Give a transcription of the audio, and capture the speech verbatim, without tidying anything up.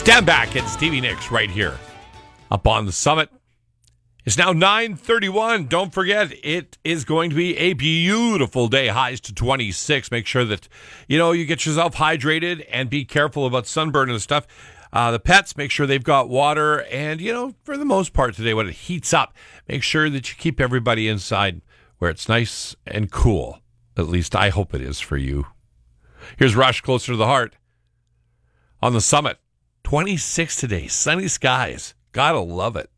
Stand back. It's Stevie Nicks right here up on the summit. It's now nine thirty-one. Don't forget, it is going to be a beautiful day. Highs to twenty-six. Make sure that, you know, you get yourself hydrated and be careful about sunburn and stuff. Uh, the pets, make sure they've got water. And, you know, for the most part today, when it heats up, make sure that you keep everybody inside where it's nice and cool. At least I hope it is for you. Here's Rush, Closer to the Heart. On the summit, twenty-six today, sunny skies. Gotta love it.